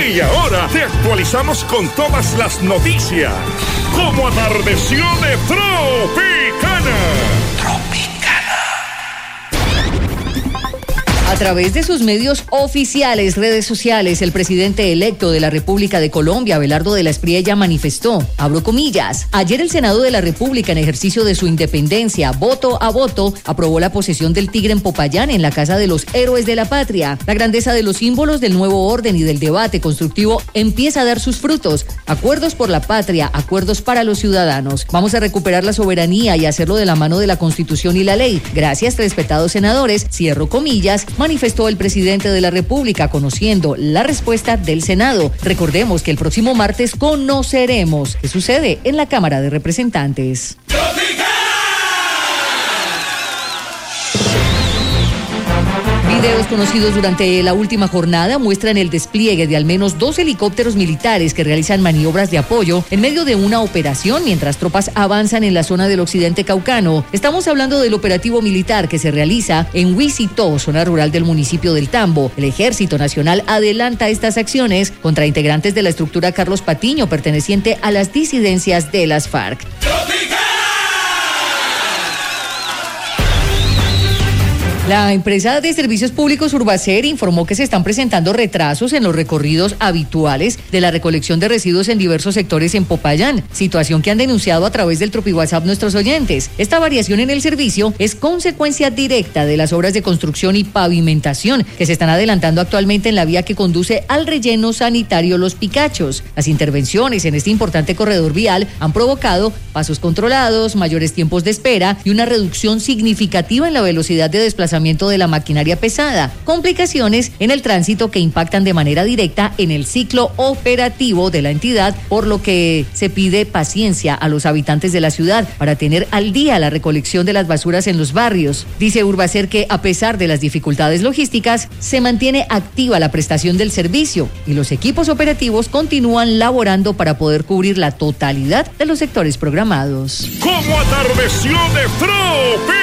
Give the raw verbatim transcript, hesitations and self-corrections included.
Y ahora te actualizamos con todas las noticias. Como atardeció de Tropicana. Tropicana. A través de sus medios oficiales, redes sociales, el presidente electo de la República de Colombia, Abelardo de la Espriella, manifestó, abro comillas, ayer el Senado de la República, en ejercicio de su independencia, voto a voto, aprobó la posesión del Tigre en Popayán, en la Casa de los Héroes de la Patria. La grandeza de los símbolos del nuevo orden y del debate constructivo empieza a dar sus frutos. Acuerdos por la patria, acuerdos para los ciudadanos. Vamos a recuperar la soberanía y hacerlo de la mano de la Constitución y la ley. Gracias, respetados senadores, cierro comillas, manifestó el presidente de la República, conociendo la respuesta del Senado. Recordemos que el próximo martes conoceremos qué sucede en la Cámara de Representantes. Videos conocidos durante la última jornada muestran el despliegue de al menos dos helicópteros militares que realizan maniobras de apoyo en medio de una operación mientras tropas avanzan en la zona del occidente caucano. Estamos hablando del operativo militar que se realiza en Huicitó, zona rural del municipio del Tambo. El Ejército Nacional adelanta estas acciones contra integrantes de la estructura Carlos Patiño, perteneciente a las disidencias de las FARC. La empresa de servicios públicos Urbacer informó que se están presentando retrasos en los recorridos habituales de la recolección de residuos en diversos sectores en Popayán, situación que han denunciado a través del Tropi WhatsApp nuestros oyentes. Esta variación en el servicio es consecuencia directa de las obras de construcción y pavimentación que se están adelantando actualmente en la vía que conduce al relleno sanitario Los Picachos. Las intervenciones en este importante corredor vial han provocado pasos controlados, mayores tiempos de espera y una reducción significativa en la velocidad de desplazamiento de la maquinaria pesada, complicaciones en el tránsito que impactan de manera directa en el ciclo operativo de la entidad, por lo que se pide paciencia a los habitantes de la ciudad para tener al día la recolección de las basuras en los barrios. Dice Urbacer que a pesar de las dificultades logísticas, se mantiene activa la prestación del servicio y los equipos operativos continúan laborando para poder cubrir la totalidad de los sectores programados. Como atardeció de Tropi.